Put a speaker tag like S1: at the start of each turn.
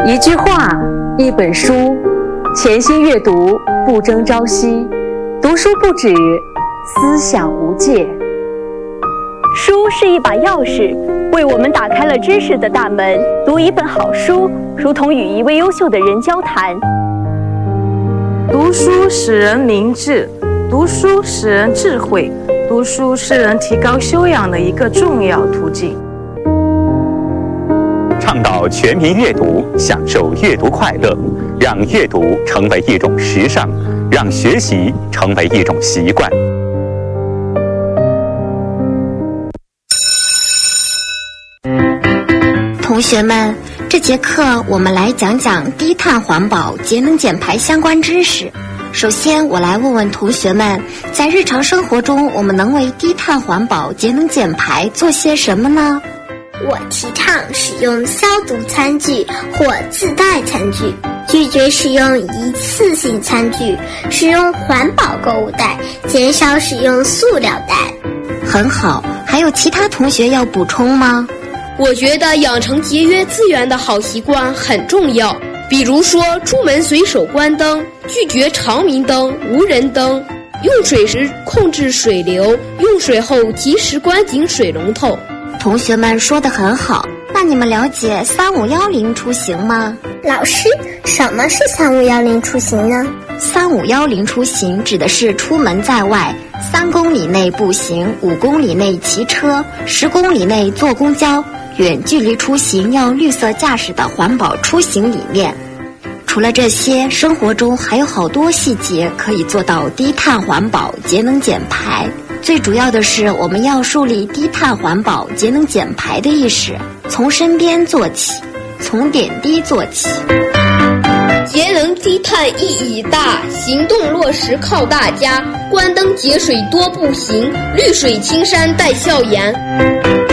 S1: 一句话，一本书，潜心阅读，不争朝夕。读书不止，思想无界。
S2: 书是一把钥匙，为我们打开了知识的大门。读一本好书，如同与一位优秀的人交谈。
S3: 读书使人明智，读书使人智慧，读书是人提高修养的一个重要途径。
S4: 倡导全民阅读，享受阅读快乐，让阅读成为一种时尚，让学习成为一种习惯。
S5: 同学们，这节课我们来讲讲低碳环保、节能减排相关知识。首先，我来问问同学们，在日常生活中，我们能为低碳环保、节能减排做些什么呢？
S6: 我提倡使用消毒餐具或自带餐具，拒绝使用一次性餐具，使用环保购物袋，减少使用塑料袋。
S5: 很好，还有其他同学要补充吗？
S7: 我觉得养成节约资源的好习惯很重要，比如说出门随手关灯，拒绝长明灯、无人灯，用水时控制水流，用水后及时关紧水龙头。
S5: 同学们说得很好，那你们了解3510出行吗？
S6: 老师，什么是3510出行呢
S5: ？3510出行指的是出门在外3公里内步行，5公里内骑车，10公里内坐公交，远距离出行要绿色驾驶的环保出行理念。除了这些，生活中还有好多细节可以做到低碳环保、节能减排。最主要的是，我们要树立低碳环保、节能减排的意识，从身边做起，从点滴做起。
S7: 节能低碳意义大，行动落实靠大家。关灯节水多步行，绿水青山带笑颜。